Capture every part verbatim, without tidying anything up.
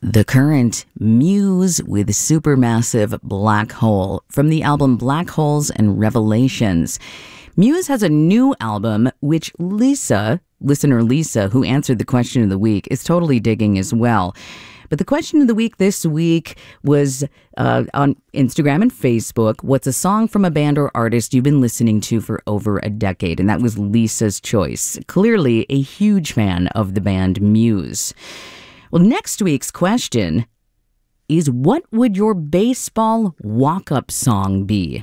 The Current, Muse with Supermassive Black Hole from the album Black Holes and Revelations. Muse has a new album, which Lisa, listener Lisa, who answered the question of the week, is totally digging as well. But the question of the week this week was uh, on Instagram and Facebook, what's a song from a band or artist you've been listening to for over a decade? And that was Lisa's choice. Clearly a huge fan of the band Muse. Well, next week's question is, what would your baseball walk-up song be?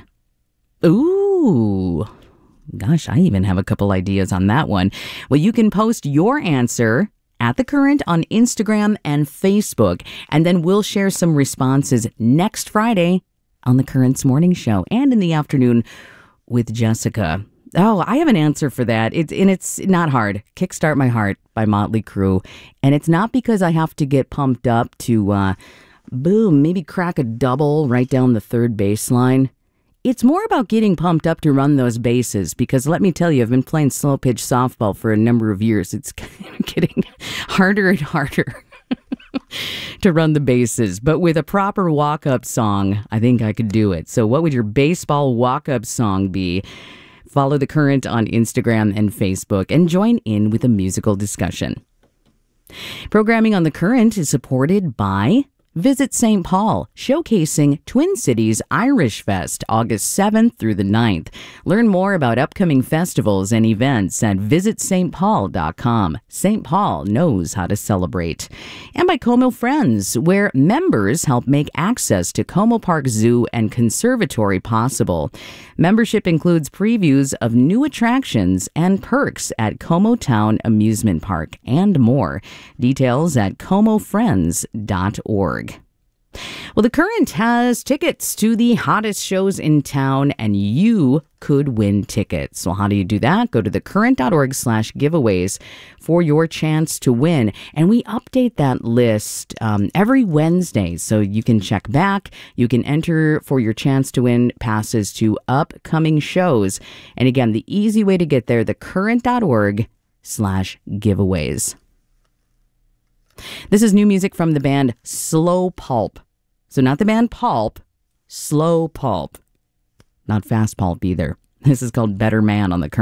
Ooh, gosh, I even have a couple ideas on that one. Well, you can post your answer at The Current on Instagram and Facebook, and then we'll share some responses next Friday on The Current's Morning Show and in the afternoon with Jessica. Oh, I have an answer for that. It's and it's not hard. Kickstart My Heart by Motley Crue. And it's not because I have to get pumped up to, uh, boom, maybe crack a double right down the third baseline. It's more about getting pumped up to run those bases, because let me tell you, I've been playing slow pitch softball for a number of years. It's getting harder and harder to run the bases. But with a proper walk-up song, I think I could do it. So what would your baseball walk-up song be? Follow The Current on Instagram and Facebook and join in with a musical discussion. Programming on The Current is supported by Visit Saint Paul, showcasing Twin Cities Irish Fest, August seventh through the ninth. Learn more about upcoming festivals and events at visit st paul dot com. Saint Paul knows how to celebrate. And by Como Friends, where members help make access to Como Park Zoo and Conservatory possible. Membership includes previews of new attractions and perks at Como Town Amusement Park and more. Details at como friends dot org. Well, The Current has tickets to the hottest shows in town, and you could win tickets. Well, how do you do that? Go to thecurrent.org slash giveaways for your chance to win. And we update that list um, every Wednesday, so you can check back. You can enter for your chance to win passes to upcoming shows. And again, the easy way to get there, thecurrent.org slash giveaways. This is new music from the band Slow Pulp. So not the band Pulp, Slow Pulp. Not Fast Pulp either. This is called Better Man on The Current.